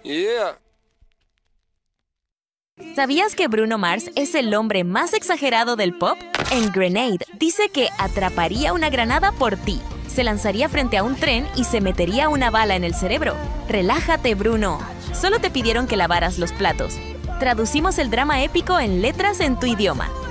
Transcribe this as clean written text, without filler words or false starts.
Yeah. ¿Sabías que Bruno Mars es el hombre más exagerado del pop? En Grenade dice que atraparía una granada por ti, se lanzaría frente a un tren y se metería una bala en el cerebro. Relájate, Bruno. Solo te pidieron que lavaras los platos. Traducimos el drama épico en letras en tu idioma.